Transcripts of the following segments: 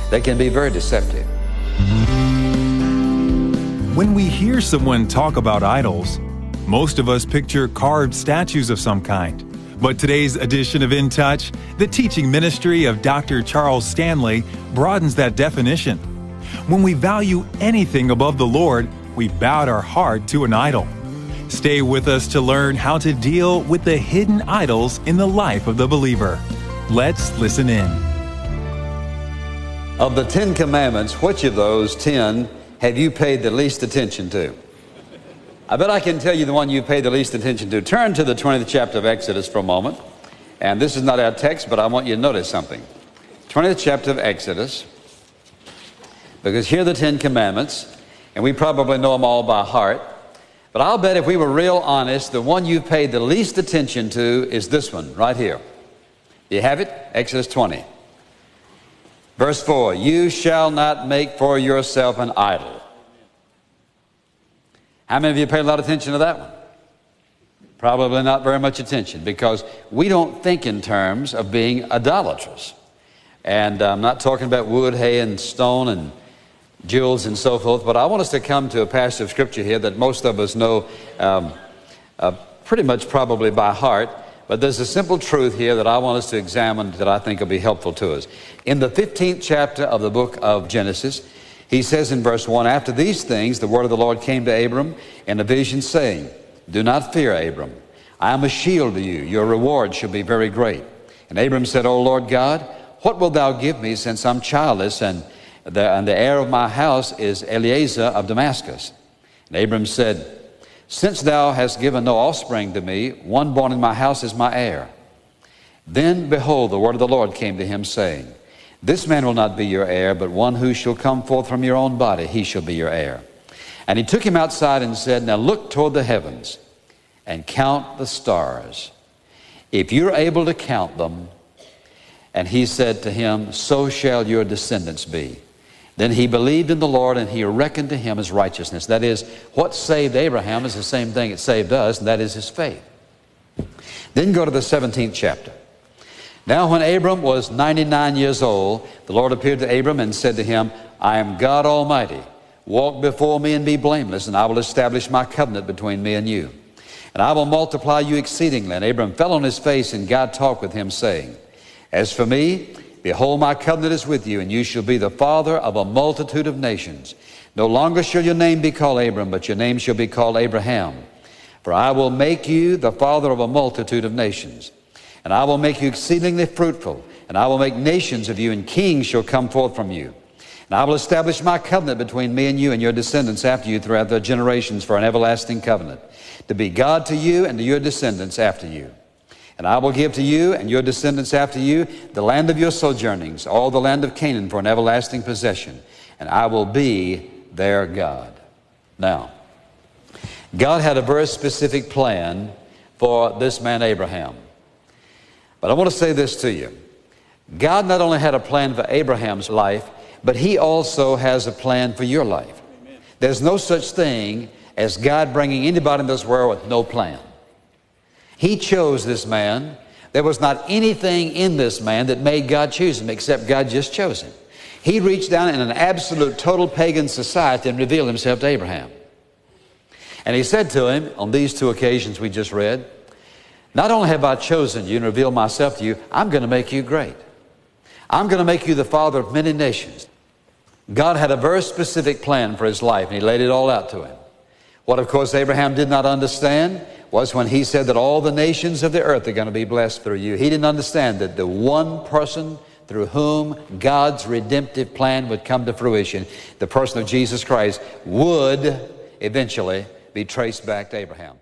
They can be very deceptive. When we hear someone talk about idols, most of us picture carved statues of some kind. But today's edition of In Touch, the teaching ministry of Dr. Charles Stanley, broadens that definition. When we value anything above the Lord, we bowed our heart to an idol. Stay with us to learn how to deal with the hidden idols in the life of the believer. Let's listen in. Of the 10 commandments, which of those 10 have you paid the least attention to? I bet I can tell you the one you paid the least attention to. Turn to the 20th chapter of Exodus for a moment. And this is not our text, but I want you to notice something. 20th chapter of Exodus, because here are the 10 commandments, and we probably know them all by heart. But I'll bet if we were real honest, the one you've paid the least attention to is this one right here. Do you have it? Exodus 20. Verse 4, you shall not make for yourself an idol. How many of you paid a lot of attention to that one? Probably not very much attention, because we don't think in terms of being idolatrous. And I'm not talking about wood, hay, and stone, and jewels, and so forth, but I want us to come to a passage of Scripture here that most of us know pretty much probably by heart. But there's a simple truth here that I want us to examine that I think will be helpful to us. In the 15th chapter of the book of Genesis, he says in verse 1, after these things, the word of the Lord came to Abram in a vision, saying, do not fear, Abram. I am a shield to you. Your reward shall be very great. And Abram said, O Lord God, what wilt thou give me, since I'm childless, and the heir of my house is Eliezer of Damascus? And Abram said, since thou hast given no offspring to me, one born in my house is my heir. Then, behold, the word of the Lord came to him, saying, this man will not be your heir, but one who shall come forth from your own body, he shall be your heir. And he took him outside and said, now look toward the heavens and count the stars, if you're able to count them. And he said to him, so shall your descendants be. Then he believed in the Lord, and he reckoned to him as righteousness. That is, what saved Abraham is the same thing that saved us, and that is his faith. Then go to the 17th chapter. Now when Abram was 99 years old, the Lord appeared to Abram and said to him, I am God Almighty. Walk before me and be blameless, and I will establish my covenant between me and you. And I will multiply you exceedingly. And Abram fell on his face, and God talked with him, saying, as for me, behold, my covenant is with you, and you shall be the father of a multitude of nations. No longer shall your name be called Abram, but your name shall be called Abraham. For I will make you the father of a multitude of nations. And I will make you exceedingly fruitful, and I will make nations of you, and kings shall come forth from you. And I will establish my covenant between me and you and your descendants after you throughout the generations for an everlasting covenant, to be God to you and to your descendants after you. And I will give to you and your descendants after you the land of your sojournings, all the land of Canaan for an everlasting possession, and I will be their God. Now, God had a very specific plan for this man Abraham. But I want to say this to you. God not only had a plan for Abraham's life, but he also has a plan for your life. Amen. There's no such thing as God bringing anybody in this world with no plan. He chose this man. There was not anything in this man that made God choose him, except God just chose him. He reached down in an absolute total pagan society and revealed himself to Abraham. And he said to him on these two occasions we just read, not only have I chosen you and revealed myself to you, I'm going to make you great. I'm going to make you the father of many nations. God had a very specific plan for his life, and he laid it all out to him. What, of course, Abraham did not understand was when he said that all the nations of the earth are going to be blessed through you. He didn't understand that the one person through whom God's redemptive plan would come to fruition, the person of Jesus Christ, would eventually be traced back to Abraham.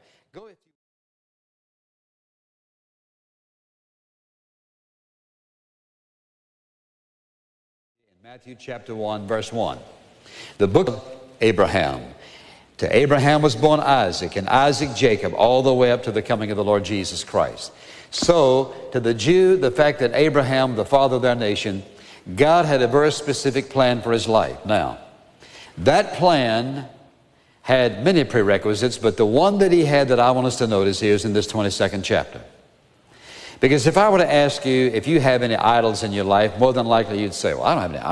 Matthew chapter 1, verse 1. The book of Abraham. To Abraham was born Isaac, and Isaac Jacob, all the way up to the coming of the Lord Jesus Christ. So, to the Jew, the fact that Abraham, the father of their nation, God had a very specific plan for his life. Now, that plan had many prerequisites, but the one that he had that I want us to notice here is in this 22nd chapter. Because if I were to ask you if you have any idols in your life, more than likely you'd say, well, I don't have any